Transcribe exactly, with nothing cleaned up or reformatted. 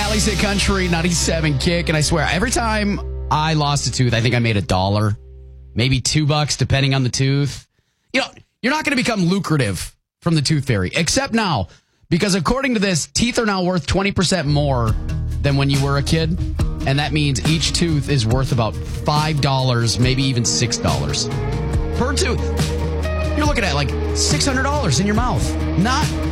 Valley's Hit Country, ninety-seven Kick. And I swear, every time I lost a tooth, I think I made a dollar, maybe two bucks, depending on the tooth. You know, you're not going to become lucrative from the tooth fairy, except now, because according to this, teeth are now worth twenty percent more than when you were a kid. And that means each tooth is worth about five dollars, maybe even six dollars per tooth. You're looking at like six hundred dollars in your mouth. Not